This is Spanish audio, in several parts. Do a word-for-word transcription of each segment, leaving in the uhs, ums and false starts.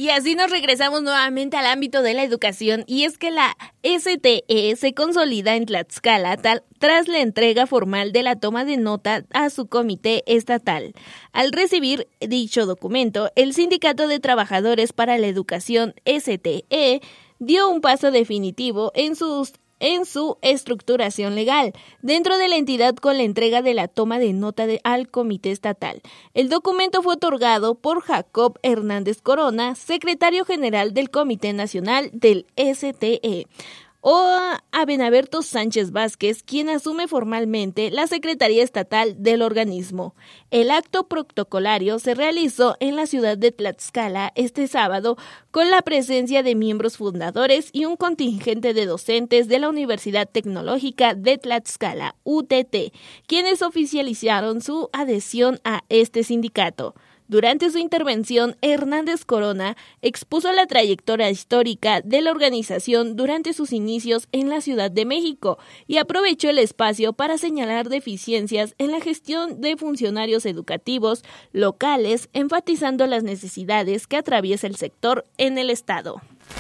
Y así nos regresamos nuevamente al ámbito de la educación, y es que la S T E se consolida en Tlaxcala tal, tras la entrega formal de la toma de nota a su comité estatal. Al recibir dicho documento, el Sindicato de Trabajadores para la Educación S T E dio un paso definitivo en sus en su estructuración legal dentro de la entidad con la entrega de la toma de nota de, al Comité Estatal. El documento fue otorgado por Jacob Hernández Corona, secretario general del Comité Nacional del S T E, o a Benaberto Sánchez Vázquez, quien asume formalmente la Secretaría Estatal del organismo. El acto protocolario se realizó en la ciudad de Tlaxcala este sábado con la presencia de miembros fundadores y un contingente de docentes de la Universidad Tecnológica de Tlaxcala, U T T, quienes oficializaron su adhesión a este sindicato. Durante su intervención, Hernández Corona expuso la trayectoria histórica de la organización durante sus inicios en la Ciudad de México y aprovechó el espacio para señalar deficiencias en la gestión de funcionarios educativos locales, enfatizando las necesidades que atraviesa el sector en el estado.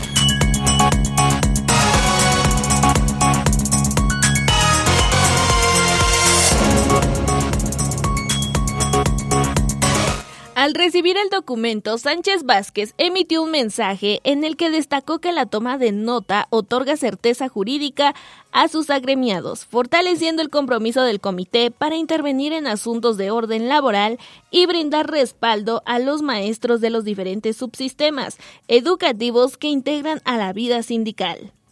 Al recibir el documento, Sánchez Vázquez emitió un mensaje en el que destacó que la toma de nota otorga certeza jurídica a sus agremiados, fortaleciendo el compromiso del comité para intervenir en asuntos de orden laboral y brindar respaldo a los maestros de los diferentes subsistemas educativos que integran a la vida sindical.